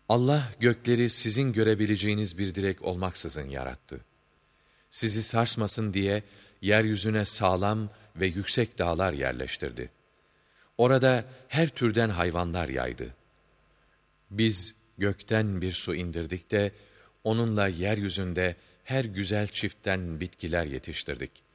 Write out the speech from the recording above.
Allah gökleri sizin görebileceğiniz bir direk olmaksızın yarattı. Sizi sarsmasın diye yeryüzüne sağlam ve yüksek dağlar yerleştirdi. Orada her türden hayvanlar yaydı. Biz gökten bir su indirdik de onunla yeryüzünde her güzel çiftten bitkiler yetiştirdik.